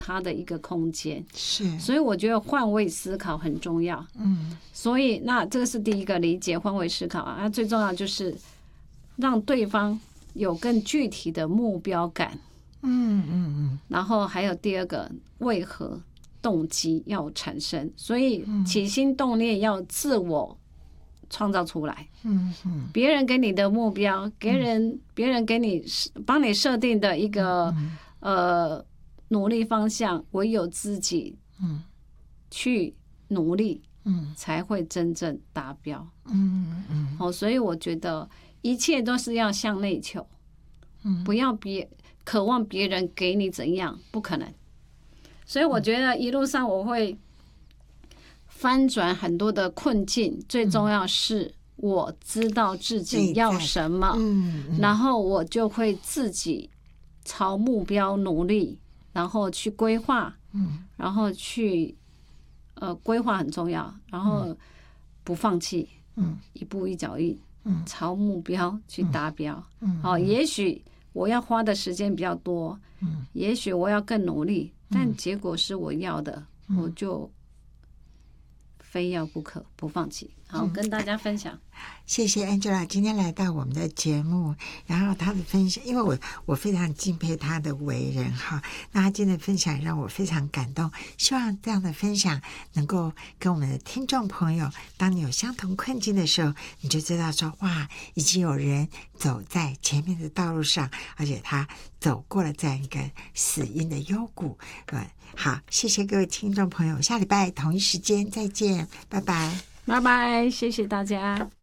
他的一个空间。 是， 所以我觉得换位思考很重要。所以那这个是第一个理解换位思考啊，最重要就是让对方有更具体的目标感。然后还有第二个，为何动机要产生，所以起心动念要自我创造出来。别人给你的目标，别人给你帮你设定的一个努力方向，唯有自己去努力，才会真正达标。所以我觉得一切都是要向内求，不要渴望别人给你怎样，不可能。所以我觉得一路上我会翻转很多的困境，最重要是我知道自己要什么，然后我就会自己朝目标努力，然后去规划，然后去规划很重要，然后不放弃，一步一脚印，朝目标去达标。也许我要花的时间比较多，也许我要更努力，但结果是我要的，我就非要不可，不放弃。好，跟大家分享。 谢谢 Angela 今天来到我们的节目，然后她的分享，因为我非常敬佩她的为人哈，那她今天的分享让我非常感动，希望这样的分享能够跟我们的听众朋友，当你有相同困境的时候，你就知道说哇，已经有人走在前面的道路上，而且他走过了这样一个死荫的幽谷。好，谢谢各位听众朋友，下礼拜同一时间再见，拜拜。 拜拜，谢谢大家。